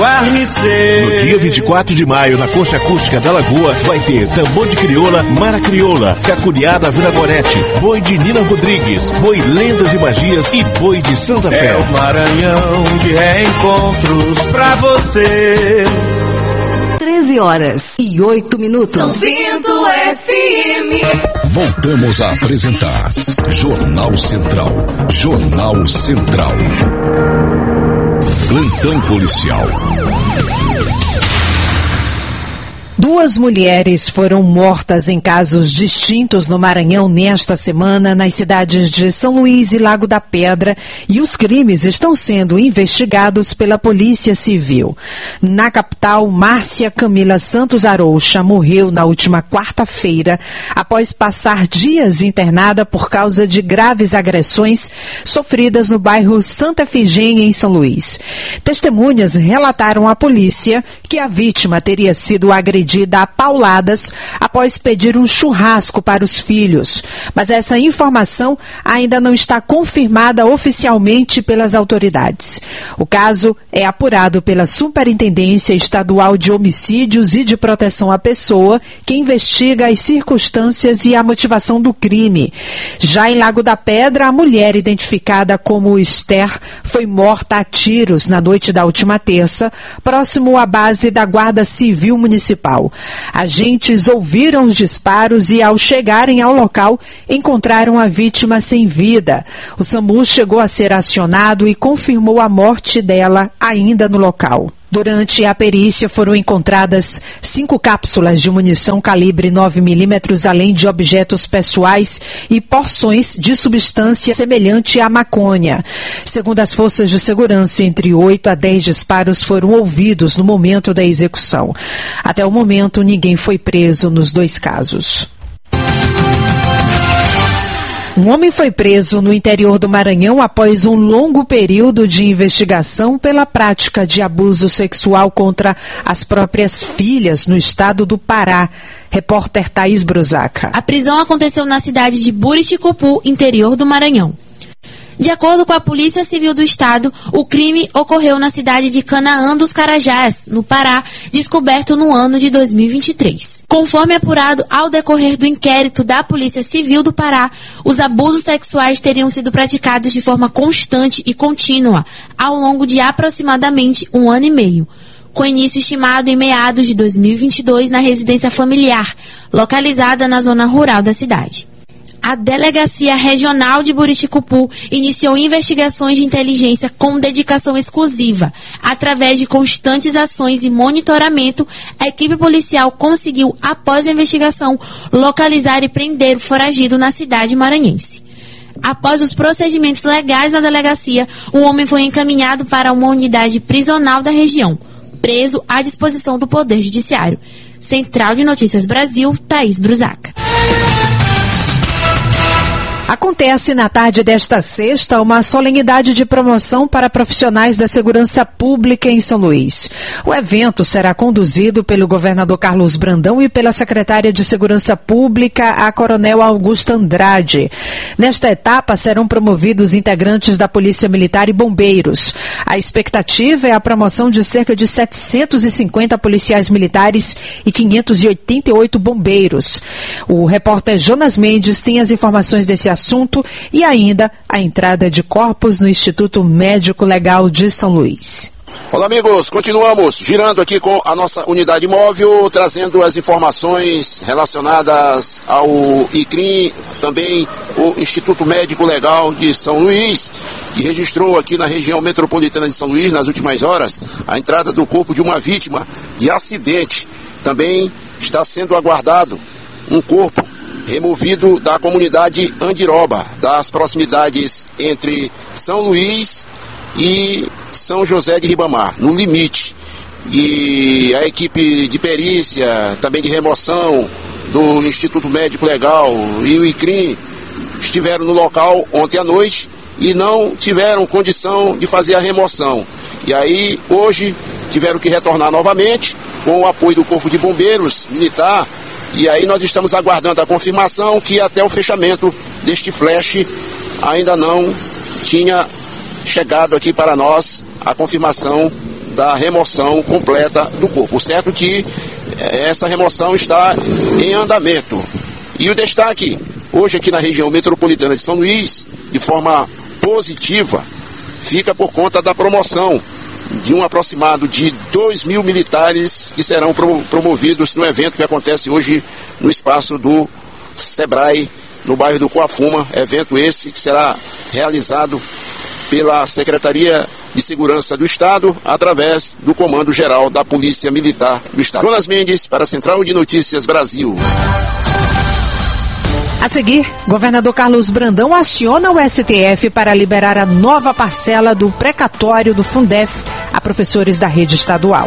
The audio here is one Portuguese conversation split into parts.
guarnecer. No dia 24 de maio, na Concha Acústica da Lagoa, vai ter tambor de crioula, mara crioula, cacuriada Vila Gorete, boi de Nina Rodrigues, boi Lendas e Magias e boi de Santa Fé. É o Maranhão de reencontros pra você. 13h08. São Bento FM. Voltamos a apresentar Jornal Central. Jornal Central. Plantão policial. 2 mulheres foram mortas em casos distintos no Maranhão nesta semana, nas cidades de São Luís e Lago da Pedra, e os crimes estão sendo investigados pela Polícia Civil. Na capital, Márcia Camila Santos Aroucha morreu na última quarta-feira, após passar dias internada por causa de graves agressões sofridas no bairro Santa Efigênia, em São Luís. Testemunhas relataram à polícia que a vítima teria sido agredida a pauladas após pedir um churrasco para os filhos. Mas essa informação ainda não está confirmada oficialmente pelas autoridades. O caso é apurado pela Superintendência Estadual de Homicídios e de Proteção à Pessoa, que investiga as circunstâncias e a motivação do crime. Já em Lago da Pedra, a mulher identificada como Esther foi morta a tiros na noite da última terça, próximo à base da Guarda Civil Municipal. Agentes ouviram os disparos e, ao chegarem ao local, encontraram a vítima sem vida. O SAMU chegou a ser acionado e confirmou a morte dela ainda no local. Durante a perícia foram encontradas 5 cápsulas de munição calibre 9mm, além de objetos pessoais e porções de substância semelhante à maconha. Segundo as forças de segurança, entre 8 a 10 disparos foram ouvidos no momento da execução. Até o momento, ninguém foi preso nos 2 casos. Um homem foi preso no interior do Maranhão após um longo período de investigação pela prática de abuso sexual contra as próprias filhas no estado do Pará. Repórter Thaís Brusaca. A prisão aconteceu na cidade de Buriticupu, interior do Maranhão. De acordo com a Polícia Civil do Estado, o crime ocorreu na cidade de Canaã dos Carajás, no Pará, descoberto no ano de 2023. Conforme apurado ao decorrer do inquérito da Polícia Civil do Pará, os abusos sexuais teriam sido praticados de forma constante e contínua, ao longo de aproximadamente 1 ano e meio. Com início estimado em meados de 2022 na residência familiar, localizada na zona rural da cidade. A Delegacia Regional de Buriticupu iniciou investigações de inteligência com dedicação exclusiva. Através de constantes ações e monitoramento, a equipe policial conseguiu, após a investigação, localizar e prender o foragido na cidade maranhense. Após os procedimentos legais na delegacia, o homem foi encaminhado para uma unidade prisional da região, preso à disposição do Poder Judiciário. Central de Notícias Brasil, Thaís Brusaca. Acontece na tarde desta sexta uma solenidade de promoção para profissionais da segurança pública em São Luís. O evento será conduzido pelo governador Carlos Brandão e pela secretária de Segurança Pública, a Coronel Augusta Andrade. Nesta etapa serão promovidos integrantes da Polícia Militar e bombeiros. A expectativa é a promoção de cerca de 750 policiais militares e 588 bombeiros. O repórter Jonas Mendes tem as informações desse assunto e ainda a entrada de corpos no Instituto Médico Legal de São Luís. Olá, amigos, continuamos girando aqui com a nossa unidade móvel, trazendo as informações relacionadas ao ICRIM, também o Instituto Médico Legal de São Luís, que registrou aqui na região metropolitana de São Luís, nas últimas horas, a entrada do corpo de uma vítima de acidente. Também está sendo aguardado um corpo removido da comunidade Andiroba, das proximidades entre São Luís e São José de Ribamar, no limite. E a equipe de perícia, também de remoção do Instituto Médico Legal e o ICRIM estiveram no local ontem à noite e não tiveram condição de fazer a remoção. E aí, hoje, tiveram que retornar novamente com o apoio do Corpo de Bombeiros Militar. E aí nós estamos aguardando a confirmação que até o fechamento deste flash ainda não tinha chegado aqui para nós a confirmação da remoção completa do corpo. Certo que essa remoção está em andamento. E o destaque, hoje aqui na região metropolitana de São Luís, de forma positiva, fica por conta da promoção de um aproximado de 2.000 militares que serão promovidos no evento que acontece hoje no espaço do Sebrae, no bairro do Coafuma. Evento esse que será realizado pela Secretaria de Segurança do Estado, através do Comando Geral da Polícia Militar do Estado. Jonas Mendes, para a Central de Notícias Brasil. A seguir, governador Carlos Brandão aciona o STF para liberar a nova parcela do precatório do Fundef a professores da rede estadual.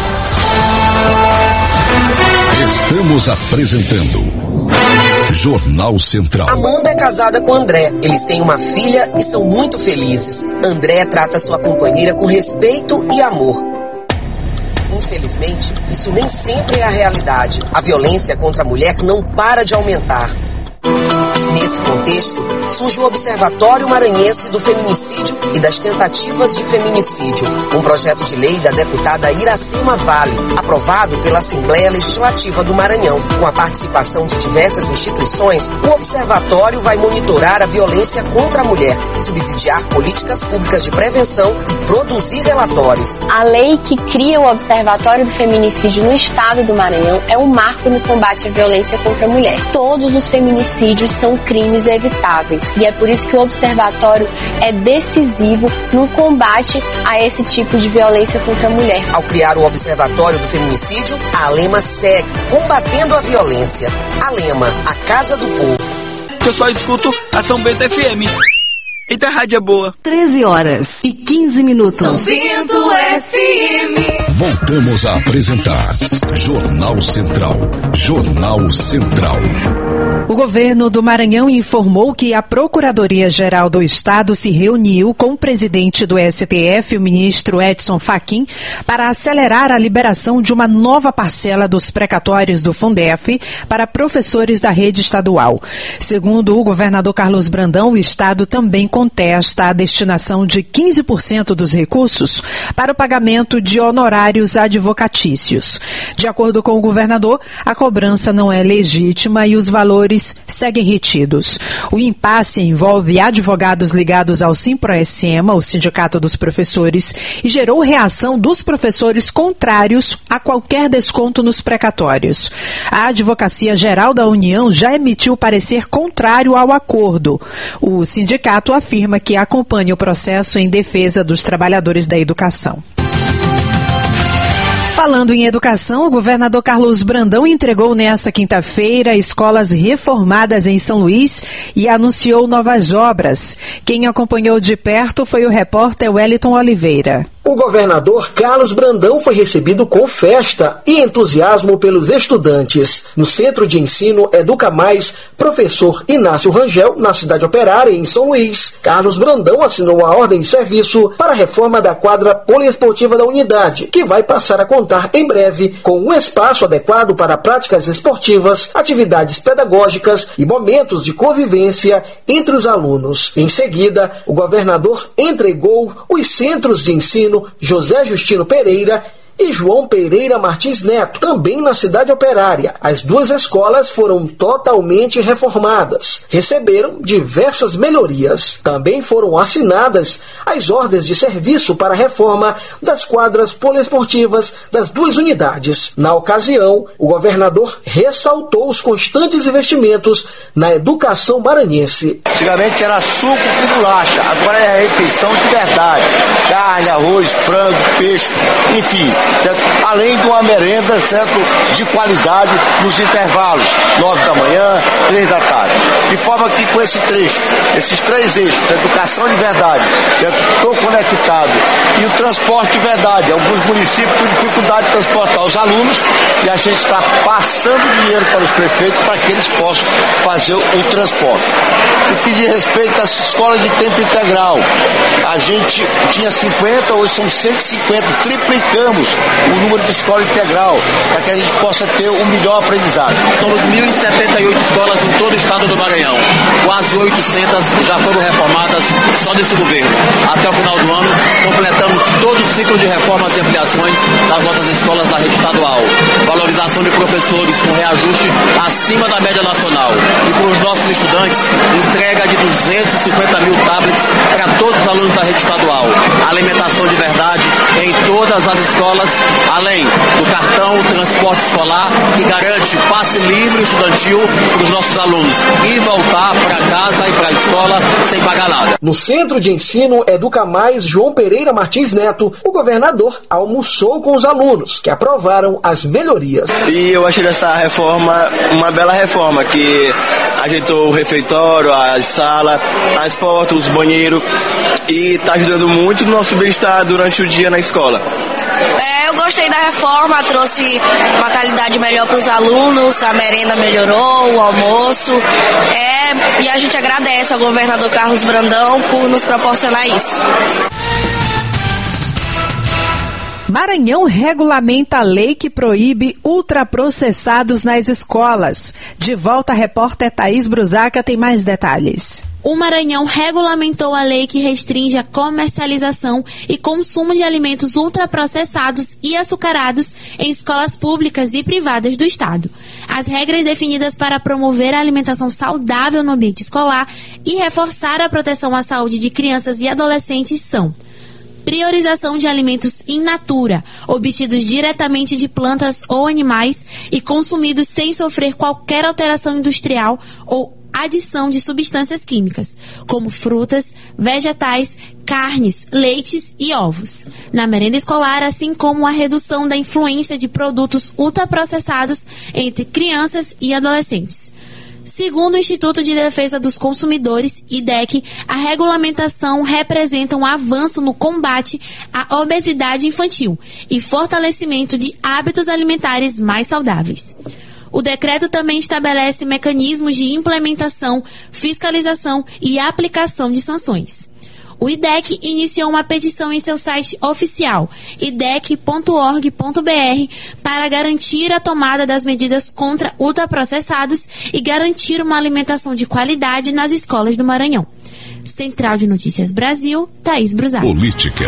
Estamos apresentando Jornal Central. Amanda é casada com André. Eles têm uma filha e são muito felizes. André trata sua companheira com respeito e amor. Infelizmente, isso nem sempre é a realidade. A violência contra a mulher não para de aumentar. Nesse contexto, surge o Observatório Maranhense do Feminicídio e das Tentativas de Feminicídio, um projeto de lei da deputada Iracema Vale, aprovado pela Assembleia Legislativa do Maranhão. Com a participação de diversas instituições, o observatório vai monitorar a violência contra a mulher, subsidiar políticas públicas de prevenção e produzir relatórios. A lei que cria o Observatório do Feminicídio no estado do Maranhão é um marco no combate à violência contra a mulher. Todos os feminicídios são crimes evitáveis e é por isso que o observatório é decisivo no combate a esse tipo de violência contra a mulher. Ao criar o Observatório do Feminicídio, a Alema segue combatendo a violência. Alema, a Casa do Povo. Eu só escuto a São Bento FM. Eita, a rádio é boa. 13h15. São Bento FM. Voltamos a apresentar Jornal Central. Jornal Central. O governo do Maranhão informou que a Procuradoria-Geral do Estado se reuniu com o presidente do STF, o ministro Edson Fachin, para acelerar a liberação de uma nova parcela dos precatórios do Fundef para professores da rede estadual. Segundo o governador Carlos Brandão, o Estado também contesta a destinação de 15% dos recursos para o pagamento de honorários advocatícios. De acordo com o governador, a cobrança não é legítima e os valores seguem retidos. O impasse envolve advogados ligados ao Simproecema, o Sindicato dos Professores, e gerou reação dos professores contrários a qualquer desconto nos precatórios. A Advocacia Geral da União já emitiu parecer contrário ao acordo. O sindicato afirma que acompanha o processo em defesa dos trabalhadores da educação. Falando em educação, o governador Carlos Brandão entregou nesta quinta-feira escolas reformadas em São Luís e anunciou novas obras. Quem acompanhou de perto foi o repórter Wellington Oliveira. O governador Carlos Brandão foi recebido com festa e entusiasmo pelos estudantes. No Centro de Ensino Educa Mais, professor Inácio Rangel, na cidade operária, em São Luís, Carlos Brandão assinou a ordem de serviço para a reforma da quadra poliesportiva da unidade, que vai passar a contar em breve com um espaço adequado para práticas esportivas, atividades pedagógicas e momentos de convivência entre os alunos. Em seguida, o governador entregou os centros de ensino José Justino Pereira e João Pereira Martins Neto, também na cidade operária. As duas escolas foram totalmente reformadas, receberam diversas melhorias. Também foram assinadas as ordens de serviço para a reforma das quadras poliesportivas das duas unidades. Na ocasião, o governador ressaltou os constantes investimentos na educação maranhense. Antigamente era suco com bolacha, agora é refeição de verdade. Carne, arroz, frango, peixe, enfim. Certo? Além de uma merenda, certo, de qualidade nos intervalos, 9 da manhã, 3 da tarde. De forma que com esse trecho, esses três eixos, educação de verdade, estou conectado, e o transporte de verdade. Alguns municípios têm dificuldade de transportar os alunos e a gente está passando dinheiro para os prefeitos para que eles possam fazer o transporte. O que diz respeito às escolas de tempo integral, a gente tinha 50, hoje são 150, triplicamos o número de escola integral, para que a gente possa ter um melhor aprendizado. Somos 1.078 escolas em todo o estado do Maranhão. Quase 800 já foram reformadas só desse governo. Até o final do ano, completamos todo o ciclo de reformas e ampliações das nossas escolas da rede estadual. Valorização de professores com reajuste acima da média nacional. E para os nossos estudantes, entrega de 250 mil tablets para todos os alunos da rede estadual. Alimentação de verdade em todas as escolas, além do cartão transporte escolar, que garante passe livre estudantil para os nossos alunos e voltar para casa e para a escola sem pagar nada. No Centro de Ensino Educa Mais João Pereira Martins Neto, o governador almoçou com os alunos, que aprovaram as melhorias. E eu achei essa reforma uma bela reforma, que ajeitou o refeitório, a sala, as portas, os banheiros, e está ajudando muito no nosso bem-estar durante o dia na escola. Eu gostei da reforma, trouxe uma qualidade melhor para os alunos, a merenda melhorou, o almoço, e a gente agradece ao governador Carlos Brandão por nos proporcionar isso. Maranhão regulamenta a lei que proíbe ultraprocessados nas escolas. De volta, a repórter Thaís Brusaca tem mais detalhes. O Maranhão regulamentou a lei que restringe a comercialização e consumo de alimentos ultraprocessados e açucarados em escolas públicas e privadas do estado. As regras definidas para promover a alimentação saudável no ambiente escolar e reforçar a proteção à saúde de crianças e adolescentes são: priorização de alimentos in natura, obtidos diretamente de plantas ou animais e consumidos sem sofrer qualquer alteração industrial ou adição de substâncias químicas, como frutas, vegetais, carnes, leites e ovos. Na merenda escolar, assim como a redução da influência de produtos ultraprocessados entre crianças e adolescentes. Segundo o Instituto de Defesa dos Consumidores, IDEC, a regulamentação representa um avanço no combate à obesidade infantil e fortalecimento de hábitos alimentares mais saudáveis. O decreto também estabelece mecanismos de implementação, fiscalização e aplicação de sanções. O IDEC iniciou uma petição em seu site oficial, idec.org.br, para garantir a tomada das medidas contra ultraprocessados e garantir uma alimentação de qualidade nas escolas do Maranhão. Central de Notícias Brasil, Thaís Brusaca. Política.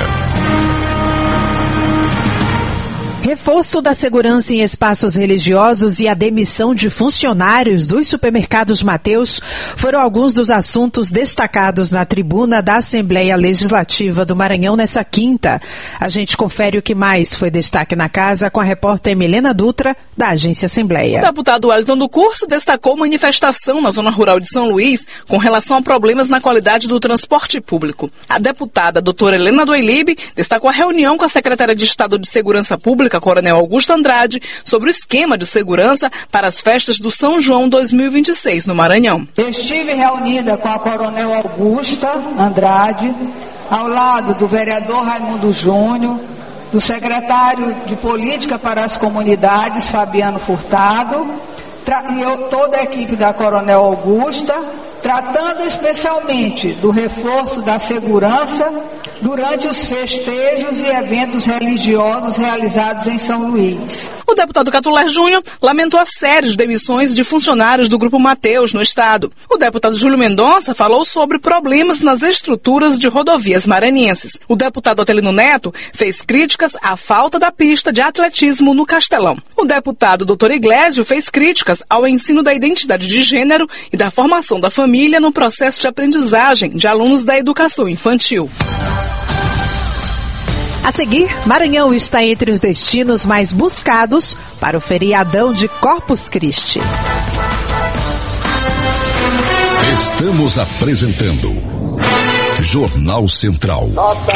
Reforço da segurança em espaços religiosos e a demissão de funcionários dos supermercados Mateus foram alguns dos assuntos destacados na tribuna da Assembleia Legislativa do Maranhão nessa quinta. A gente confere o que mais foi destaque na casa com a repórter Milena Dutra, da Agência Assembleia. O deputado Wellington do Curso destacou manifestação na zona rural de São Luís com relação a problemas na qualidade do transporte público. A deputada doutora Helena Doilib destacou a reunião com a secretária de Estado de Segurança Pública, Coronel Augusto Andrade, sobre o esquema de segurança para as festas do São João 2026 no Maranhão. Estive reunida com a Coronel Augusta Andrade, ao lado do vereador Raimundo Júnior, do secretário de Política para as Comunidades, Fabiano Furtado, e toda a equipe da Coronel Augusta, tratando especialmente do reforço da segurança durante os festejos e eventos religiosos realizados em São Luís. O deputado Catuler Júnior lamentou a série de demissões de funcionários do Grupo Mateus no estado. O deputado Júlio Mendonça falou sobre problemas nas estruturas de rodovias maranhenses. O deputado Otelino Neto fez críticas à falta da pista de atletismo no Castelão. O deputado Dr. Iglesio fez críticas ao ensino da identidade de gênero e da formação da família no processo de aprendizagem de alunos da educação infantil. A seguir, Maranhão está entre os destinos mais buscados para o feriadão de Corpus Christi. Estamos apresentando Jornal Central.